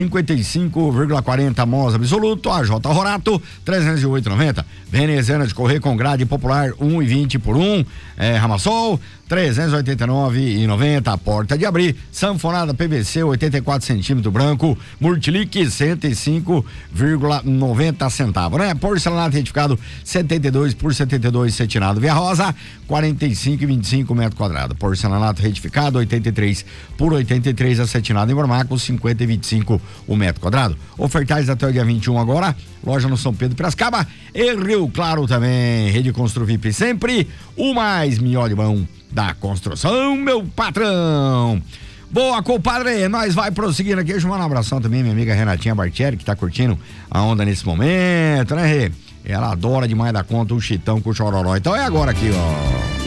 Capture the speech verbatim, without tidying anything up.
cinquenta e cinco vírgula quarenta Moz Absoluto, A J Rorato, trezentos e oito e noventa. Veneziana de correr com grade popular um e vinte por um. É, Ramassol, trezentos e oitenta e nove e noventa. Porta de abrir, sanfonada P V C oitenta e quatro centímetros branco, Murtilic cento e cinco vírgula noventa centavos, né? Porcelanato retificado setenta e dois por setenta e dois cetinado Via Rosa, quarenta e cinco e vinte e cinco metro quadrado. Porcelanato retificado oitenta e três por oitenta e três acetinado em Bormaco, cinquenta e vinte e cinco o metro quadrado. Ofertais até o dia vinte e um agora, loja no São Pedro Piracicaba e Rio Claro também. Rede Construvip sempre o mais melhor de mão da construção, meu patrão. Boa, compadre, nós vai prosseguindo aqui. Deixa eu mandar um abração também, minha amiga Renatinha Bartieri, que tá curtindo a onda nesse momento, né, Rê? Ela adora demais da conta o Chitão com o Chororó. Então é agora aqui, ó.